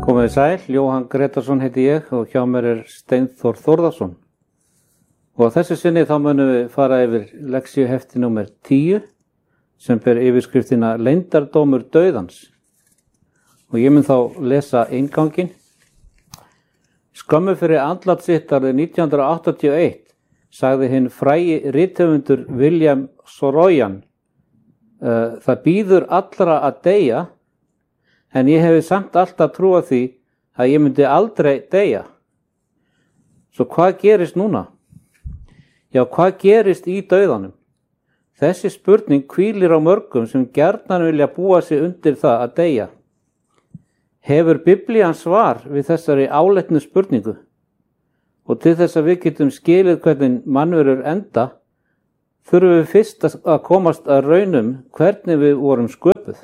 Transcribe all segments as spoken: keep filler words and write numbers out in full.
Komið sæl, Jóhann Gretarsson heiti ég og hjá mér er Steinþór Þórðarson. Og að þessu sinni þá munum við fara yfir lexíuhefti númer tíu sem ber yfirskriftina Leyndardómur dauðans. Og ég mun þá lesa innganginn. Skömmu fyrir andlat sitt árið nítján hundruð áttatíu og eitt sagði hinn frægi rithöfundur William Saroyan: uh, Það bíður allra að deyja, en ég hefi samt alltaf trúað því að ég myndi aldrei deyja. Svo hvað gerist núna? Já, hvað gerist í dauðanum? Þessi spurning hvílir á mörgum sem gjarnan vilja búa sig undir það að deyja. Hefur Biblían svar við þessari áleitnu spurningu? Og til þess að við getum skilið hvernig mannverur enda, þurfum við fyrst að komast að raunum hvernig við vorum sköpuð.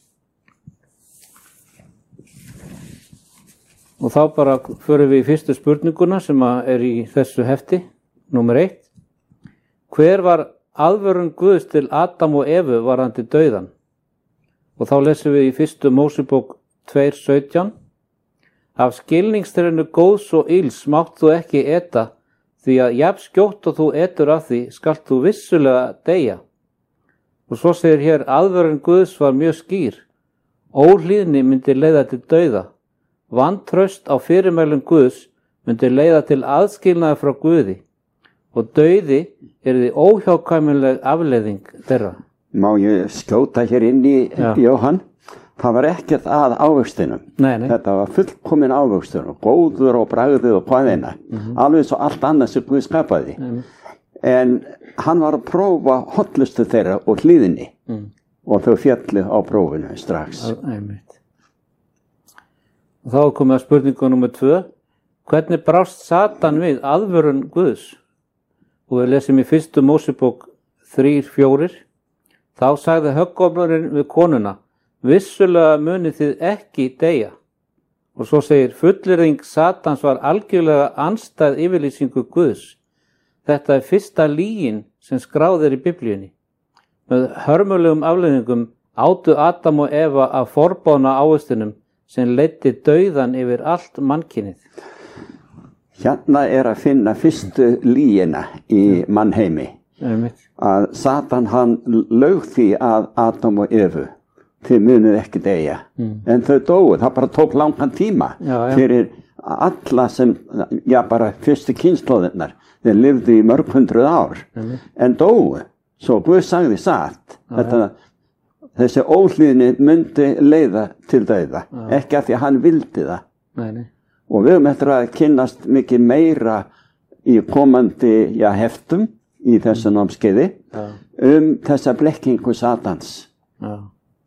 Og þá bara förum við í fyrstu spurninguna sem er í þessu hefti, númer eitt. Hver var aðvörun Guðs til Adam og Evu varðandi dauðan? Og þá lesum við í fyrstu Mósebók tvö sautján. Af skilningstrénu góðs og ills mátt þú ekki eta, því að jafn skjótt og þú etur af því skalt þú vissulega deyja. Og svo segir hér aðvörun Guðs var mjög skýr. Óhlýðni myndi leiða til dauða. Vantraust á fyrirmælum Guðs myndi leiða til aðskilnaði frá Guði og dauði yrði óhjákvæmileg afleiðing þeirra. Má ég skjóta hér inn í Já. Jóhann? Það var ekkert að ávöxtinum. Nei, nei. Þetta var fullkomin ávöxtunum, góður og bragðið og hvaðina. Mm-hmm. Alveg svo allt annað sem Guð skapaði. Mm. En hann var að prófa hollustu þeirra og hlýðinni mm. og þau fjallu á prófinu strax. Einmitt. Og þá komum við að spurningu nummer tvö. Hvernig brást Satan við aðvörun Guðs? Og við lesum í fyrstu Mósebók þrjú fjögur. Þá sagði höggormurinn við konuna: Vissulega munið þið ekki deyja. Og svo segir fullyrðing Satans var algjörlega andstæð yfirlýsingu Guðs. Þetta er fyrsta lygin sem skráð er í Biblíunni. Með hörmulegum afleiðingum átu Adam og Eva af forboðna ávextinum sem leiddi dauðan yfir allt mannkynið. Hérna er að finna fyrstu lygina í mannheimi. Einmitt. Að Satan hann laug því að Adam og Evu þið munið ekki deyja. Mm. En þau dóu, það bara tók langan tíma já, já. Fyrir alla sem, já bara fyrstu kynslóðirnar, þeir lifðu í mörg hundruð ár, mm. en dóu. Svo Guð sagði satt, já, þetta, ja. Þessi óhlýðni myndi leiða til dauða, ja. Ekki af því að hann vildi það. Nei, nei. Og við höfum eftir að kynnast mikið meira í komandi já, heftum í þessu námskeiði ja. Um þessa blekkingu Satans. Ja.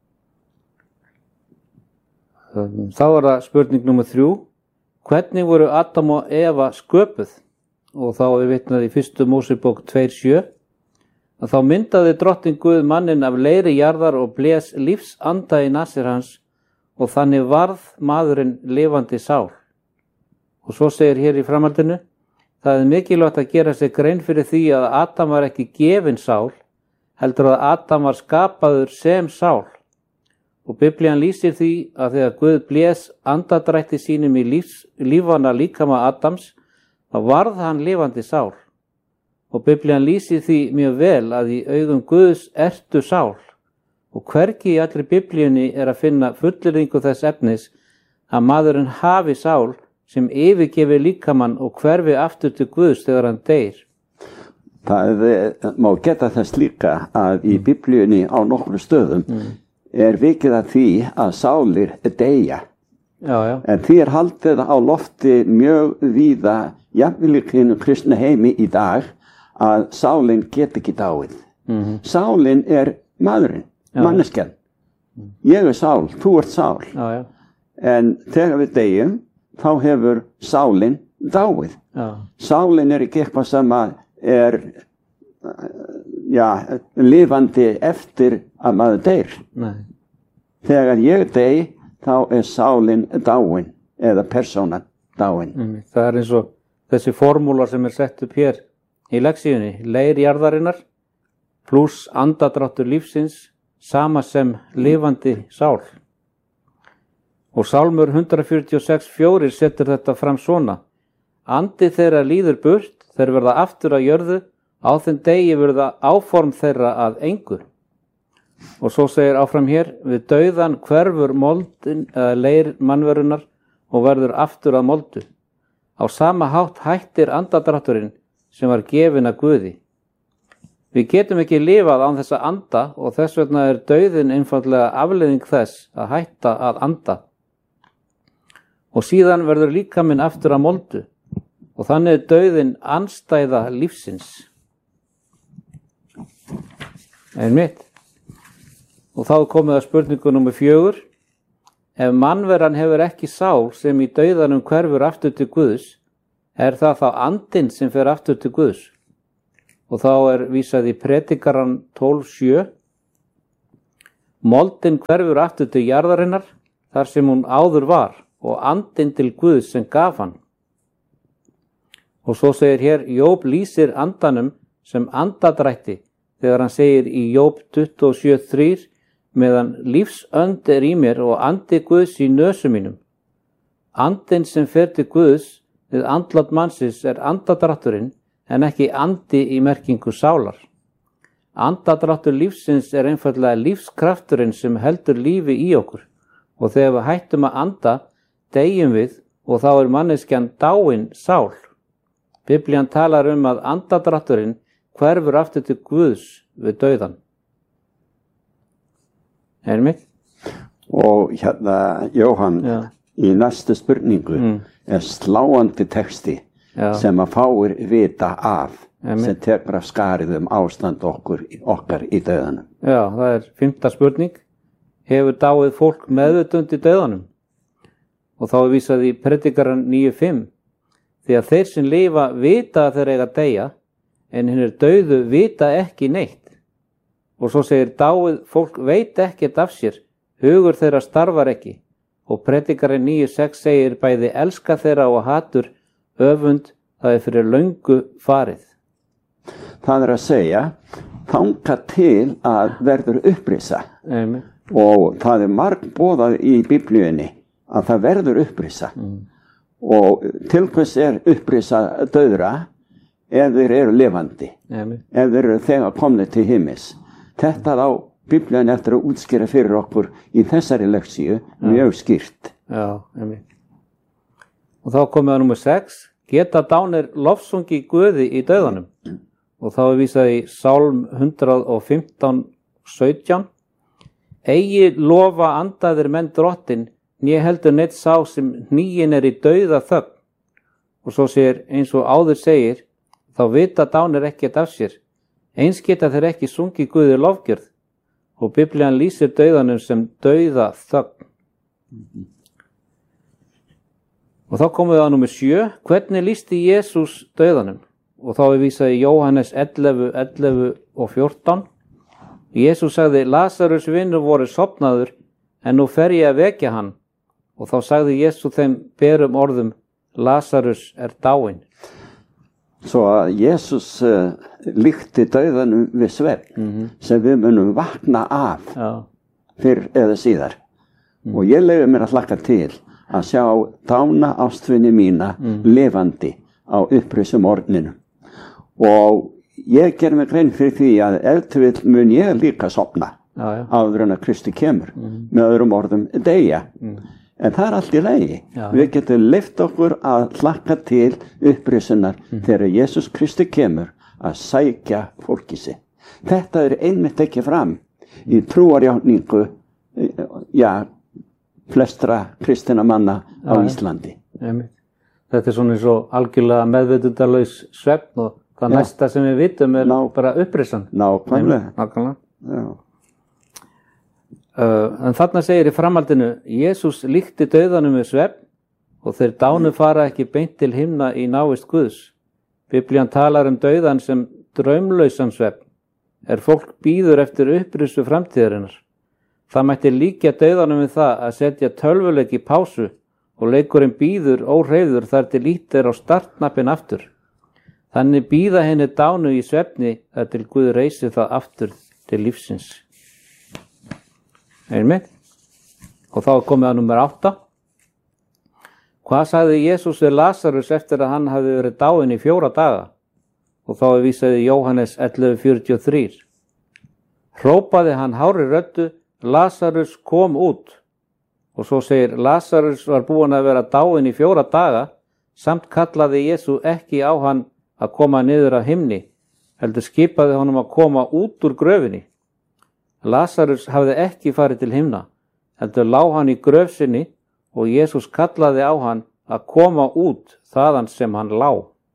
Þá er það spurning nummer þrjú. Hvernig voru Adam og Eva sköpuð? Og þá er vitnað í fyrstu Mósebók tvö sjö. Að þá myndaði drottinn Guð manninn af leiri jarðar og blés lífsanda í nasir hans og þannig varð maðurinn lifandi sál. Og svo segir hér í framhaldinu: Það er mikilvægt að gera sér grein fyrir því að Adam var ekki gefin sál, heldur að Adam var skapaður sem sál. Og Biblían lýsir því að þegar Guð blés andadrætti sínum í lífs, lífana líkama Adams, þá varð hann lifandi sál. Og Biblían lýsir því mjög vel að í augum Guðs ertu sál. Og hvergi í allri Biblíunni er að finna fullyrðingu þess efnis að maðurinn hafi sál sem yfirgefi líkamann og hverfi aftur til Guðs þegar hann deyr. Það má geta þess líka að í Biblíunni á nokkru stöðum mm. er vikið að því að sálir deyja. Já, já. En því er haldið á lofti mjög víða, jafnvel í kristna heimi í dag, að sálin get ekki dáið. Mm-hmm. Sálin er maðurinn, já, manneskjan. Mm. Ég er sál, þú ert sál. Já, já. En þegar við deyjum, þá hefur sálin dáið. Já. Sálin er ekki eitthvað sem er já, lifandi eftir að maður deyr. Nei. Þegar ég dey, þá er sálin dáin eða persónan dáin. Mm, það er eins og þessi formúla sem er sett upp hér í lexíunni, leir jarðarinnar pluss andadráttur lífsins sama sem lifandi sál. Og Sálmur hundrað fjörutíu og sex fjórir setur þetta fram svona: Andi þeirra líður burt, þeir verða aftur að jörðu, á þeim degi verða áform þeirra að engu. Og svo segir áfram hér: Við dauðan hverfur moldin eða leir mannverunar og verður aftur að moldu. Á sama hátt hættir andadrátturinn sem var gefinn að Guði. Við getum ekki lifað án þess að anda og þess vegna er dauðin einfaldlega afleiðing þess að hætta að anda. Og síðan verður líkaminn aftur að moldu og þannig er dauðin andstæða lífsins. Einmitt. Og þá er komið að spurningu númer fjögur. Ef mannveran hefur ekki sál sem í dauðanum hverfur aftur til Guðs, er það þá andinn sem fer aftur til Guðs? Og þá er vísað í Predikarann tólf sjö. Moldin hverfur aftur til jarðarinnar, þar sem hún áður var, og andinn til Guðs sem gaf hann. Og svo segir hér, Jób lýsir andanum sem andadrætti, þegar hann segir í Jób tuttugu og sjö þrjú, meðan lífsönd er í mér og andi Guðs í nösum mínum. Andinn sem fer til Guðs við andlát mannsins er andadrátturinn, en ekki andi í merkingu sálar. Andadráttur lífsins er einfaldlega lífskrafturinn sem heldur lífi í okkur og þegar við hættum að anda, deyjum við og þá er manneskjan dáin sál. Biblían talar um að andadrátturinn hverfur aftur til Guðs við dauðan. Er mitt? Og hérna, Jóhann, ja. Í næstu spurningu mm. er sláandi texti Já. Sem að fáir vita af Emi. Sem tekur af skarið um ástand okkur, okkar í dauðanum. Já, það er fimmta spurning. Hefur dáið fólk meðvitund í dauðanum? Og þá er vísað í Predikarann níu fimm. Því að þeir sem lifa vita að þeir eiga að deyja, en hinnir dauðu vita ekki neitt. Og svo segir dáið fólk veit ekkert af sér, hugur þeirra starfar ekki. Og Predikarinn níu sex segir bæði elska þeirra og hatur, öfund, það er fyrir löngu farið. Það er að segja, þanga til að verður upprisa. Amen. Og það er margboðað í Biblíunni að það verður upprisa. Mm. Og til hvers er upprisa dauðra ef þeir eru lifandi, Amen. Ef þeir eru þegar komnir til himins. Þetta á Biblíun eftir að útskýra fyrir okkur í þessari leksíu mjög skýrt. Já, Amen. Og þá komið að númer sex, geta dánir lofsungi Guði í dauðanum. Og þá er vísað í Sálm hundrað og fimmtán sautján. Eigi lofa andaðir menn drottin, né heldur neitt sá sem hnýin er í dauða þögn. Og svo segir, eins og áður segir, þá vita dánir ekkert af sér. Eins geta þeir ekki sungið Guði lofgjörð. Og Biblían lýsir dauðanum sem dauða þögn. Mm-hmm. Og þá komum við á númer sjö. Hvernig lýsti Jesús dauðanum? Og þá er vísað í Jóhannes ellefu, ellefu og fjórtán. Jesús sagði, Lazarus vinur voru sofnaður, en nú fer ég að vekja hann. Og þá sagði Jesús þeim berum orðum, Lazarus er dáinn. Svo að Jesús uh, líkti dauðanum við svefn, mm-hmm. sem við munum vakna af Já. Fyrr eða síðar. Mm. Og ég leyfi mér að hlakka til að sjá dána ástvinni mína mm. lifandi á upprisum morgninu. Og ég ger mig grein fyrir því að ef til vill mun ég líka sofna já, já. Áður en að Kristi kemur, mm. með öðrum orðum deyja. Mm. En það er allt í lagi. Já. Við getum leyft okkur að hlakka til upprisunar mm. þegar Jesús Kristi kemur að sækja fólki sig. Þetta er einmitt ekki fram í trúarjátningu, já, flestra kristina manna á ja, Íslandi. Einmitt. Þetta er svona eins og algjörlega meðvitundalaus svefn og það ja. Næsta sem við vitum er Ná, bara upprisan. Nákvæmlega. Nákvæmlega. Uh, en þarna segir í framhaldinu, Jesús líkti dauðanum við svefn og þeir dánu fara ekki beint til himna í návist Guðs. Biblían talar um dauðan sem draumlausan svefn, er fólk bíður eftir upprisu framtíðarinnar. Það mætti líkja dauðanum við það að setja tölvuleik í pásu og leikurinn bíður óhreyfður þar til lít er á startnappin aftur. Þannig bíða henni dánu í svefni þar til Guð reisi það aftur til lífsins. Einmitt. Og þá er komið að númer átta. Hvað sagði Jesús við Lasarus eftir að hann hafði verið dáinn í fjóra daga? Og þá er vísaði Jóhannes ellefu fjörutíu og þrjú. Hrópaði hann hárri röddu, Lasarus kom út. Og svo segir, Lasarus var búinn að vera dáinn í fjóra daga, samt kallaði Jesú ekki á hann að koma niður af himni, heldur skipaði honum að koma út úr gröfinni. Lasarus hafði ekki farið til himna, heldur lá hann í gröf sinni og Jesús kallaði á hann að koma út þaðan sem hann lá.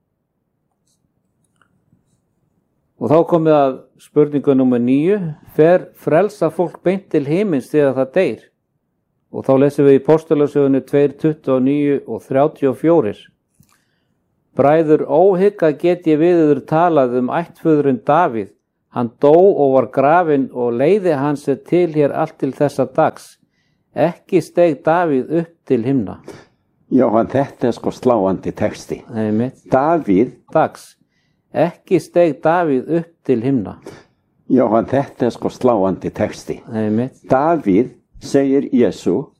Og þá komið að spurningu númer níu, fer frelsa fólk beint til himins þegar það deyr? Og þá lesum við í Postulasögunni tvö tuttugu og níu og þrjátíu og fjögur. Bræður, óhygga get ég við yður talað um ættföðurinn Davíð. Hann dó og var grafinn og leiði hans er til hér allt til þessa dags. Ekki steig Davíð upp til himna. Jóhann, þetta er sko sláandi texti. Einmitt. Davíð. Dags. Ekki steig Davíð upp til himna. Jóhann, þetta er sko sláandi texti. Einmitt. Davíð, segir Jesú,